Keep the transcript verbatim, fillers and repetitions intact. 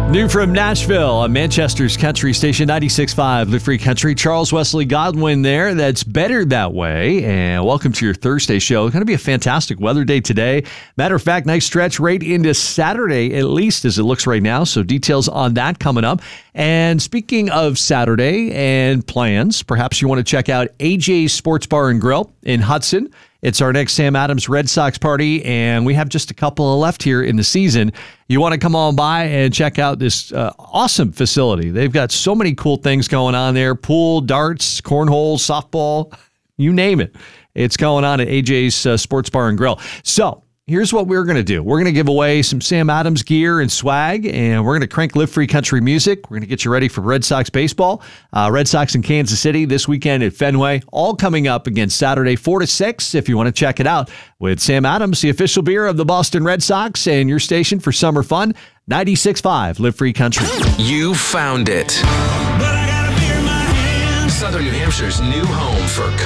New from Nashville on Manchester's Country Station ninety-six point five, Live Free Country. Charles Wesley Godwin there. That's Better That Way. And welcome to your Thursday show. It's going to be a fantastic weather day today. Matter of fact, nice stretch right into Saturday, at least as it looks right now. So details on that coming up. And speaking of Saturday and plans, perhaps you want to check out A J's Sports Bar and Grill in Hudson. It's our next Sam Adams Red Sox party, and we have just a couple left here in the season. You want to come on by and check out this uh, awesome facility. They've got so many cool things going on there. Pool, darts, cornhole, softball, you name it. It's going on at A J's uh, Sports Bar and Grill. So here's what we're going to do. We're going to give away some Sam Adams gear and swag, and we're going to crank Live Free Country music. We're going to get you ready for Red Sox baseball. Uh, Red Sox in Kansas City this weekend at Fenway, all coming up against Saturday, four to six, if you want to check it out, with Sam Adams, the official beer of the Boston Red Sox, and your station for summer fun, ninety-six point five, Live Free Country. You found it. But I got a beer in my hand. Southern New Hampshire's new home for